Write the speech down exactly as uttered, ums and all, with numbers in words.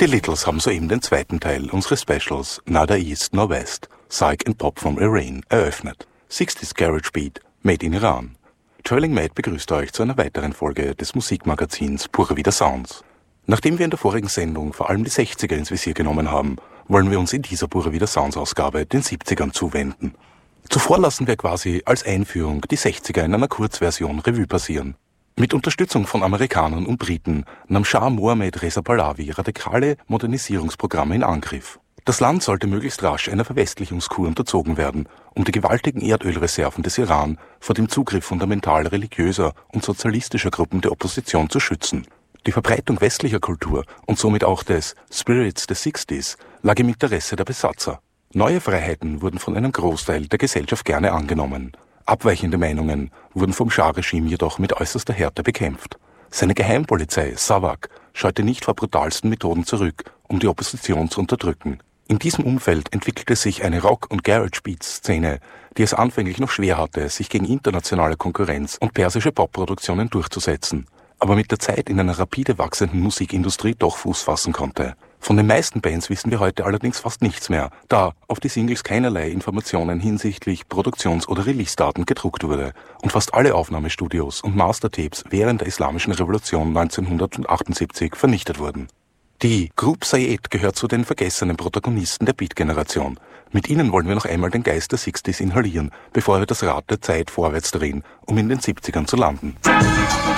Die Littles haben soeben den zweiten Teil unseres Specials Neither East nor West, Psych and Pop from Iran eröffnet. sechziger Garage Beat, made in Iran. Trailing Mad begrüßt euch zu einer weiteren Folge des Musikmagazins Pure Vida Sounds. Nachdem wir in der vorigen Sendung vor allem die sechziger ins Visier genommen haben, wollen wir uns in dieser Pure Vida Sounds Ausgabe den siebzigern zuwenden. Zuvor lassen wir quasi als Einführung die sechziger in einer Kurzversion Revue passieren. Mit Unterstützung von Amerikanern und Briten nahm Schah Mohammed Reza Pahlavi radikale Modernisierungsprogramme in Angriff. Das Land sollte möglichst rasch einer Verwestlichungskur unterzogen werden, um die gewaltigen Erdölreserven des Iran vor dem Zugriff fundamental religiöser und sozialistischer Gruppen der Opposition zu schützen. Die Verbreitung westlicher Kultur und somit auch des Spirits des Sixties lag im Interesse der Besatzer. Neue Freiheiten wurden von einem Großteil der Gesellschaft gerne angenommen. Abweichende Meinungen wurden vom Schah-Regime jedoch mit äußerster Härte bekämpft. Seine Geheimpolizei, Savak, scheute nicht vor brutalsten Methoden zurück, um die Opposition zu unterdrücken. In diesem Umfeld entwickelte sich eine Rock- und Garage-Beat-Szene, die es anfänglich noch schwer hatte, sich gegen internationale Konkurrenz und persische Popproduktionen durchzusetzen, aber mit der Zeit in einer rapide wachsenden Musikindustrie doch Fuß fassen konnte. Von den meisten Bands wissen wir heute allerdings fast nichts mehr, da auf die Singles keinerlei Informationen hinsichtlich Produktions- oder Release-Daten gedruckt wurde und fast alle Aufnahmestudios und Mastertapes während der Islamischen Revolution neunzehnhundertachtundsiebzig vernichtet wurden. Die Group Sayed gehört zu den vergessenen Protagonisten der Beat-Generation. Mit ihnen wollen wir noch einmal den Geist der Sixties inhalieren, bevor wir das Rad der Zeit vorwärts drehen, um in den siebzigern zu landen.